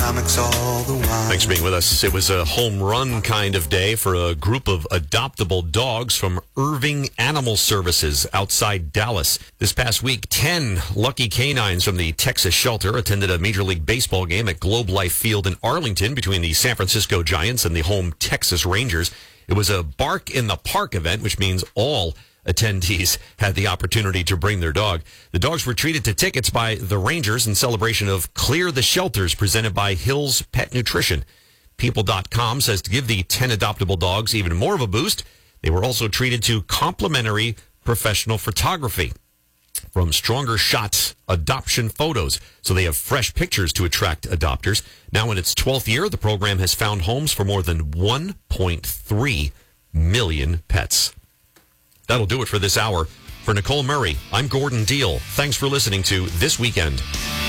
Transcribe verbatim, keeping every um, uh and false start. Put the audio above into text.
comics all the while. Thanks for being with us. It was a home run kind of day for a group of adoptable dogs from Irving Animal Services outside Dallas. This past week, ten lucky canines from the Texas shelter attended a Major League Baseball game at Globe Life Field in Arlington between the San Francisco Giants and the home Texas Rangers. It was a Bark in the Park event, which means all attendees had the opportunity to bring their dog. The dogs were treated to tickets by the Rangers in celebration of Clear the Shelters presented by Hills Pet Nutrition. People dot com says to give the ten adoptable dogs even more of a boost, they were also treated to complimentary professional photography from Stronger Shots adoption photos. So they have fresh pictures to attract adopters. Now in its twelfth year, the program has found homes for more than one point three million pets. That'll do it for this hour. For Nicole Murray, I'm Gordon Deal. Thanks for listening to This Weekend.